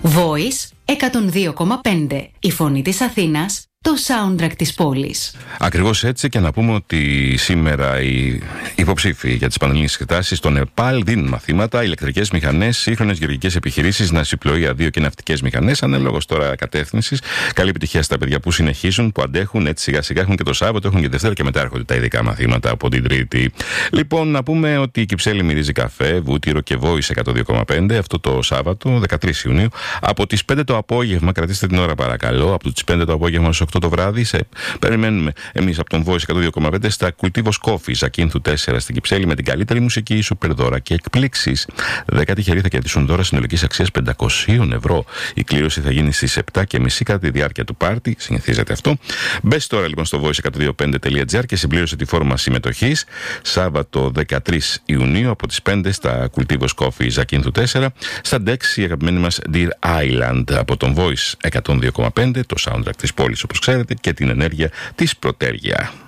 Voice 102,5. Η φωνή της Αθήνας, το soundtrack της πόλης. Ακριβώς έτσι, και να πούμε ότι σήμερα οι υποψήφοι για τις πανελλήνιες εξετάσεις στο Νεπάλ δίνουν μαθήματα, ηλεκτρικές μηχανές, σύγχρονες γεωργικές επιχειρήσεις, ναυσιπλοεία 2 και ναυτικές μηχανές, ανέλογος τώρα κατεύθυνσης. Καλή επιτυχία στα παιδιά που συνεχίζουν, που αντέχουν, έτσι σιγά σιγά έχουν και το Σάββατο, έχουν και Δευτέρα και μετά έρχονται τα ειδικά μαθήματα από την Τρίτη. Λοιπόν, να πούμε ότι η Κυψέλη μυρίζει καφέ, βούτυρο και Voice 102,5 αυτό το Σάββατο, 13 Ιουνίου, από τις 5 το απόγευμα, κρατήστε την ώρα παρακαλώ, από τις 5 το απόγευμα στις 8 το βράδυ. Περιμένουμε εμείς από τον Voice 102,5 στα Κουλτίβος Coffee, Ζακίνθου 4 στην Κυψέλη, με την καλύτερη μουσική, σούπερ δώρα και εκπλήξεις. 10 τυχεροί θα κερδίσουν δώρα συνολικής αξίας 500 ευρώ. Η κλήρωση θα γίνει στις 7:30 κατά τη διάρκεια του πάρτι. Συνηθίζεται αυτό. Μπες τώρα λοιπόν στο voice125.gr και συμπλήρωσε τη φόρμα συμμετοχής. Σάββατο 13 Ιουνίου από τις 5 στα Κουλτίβος Coffee, Ζακίνθου 4. Στα Dex η αγαπημένη μας Deer Island από τον Voice 102,5, το soundtrack της πόλης όπως ξέρετε, και την ενέργεια της Πρωτέργεια.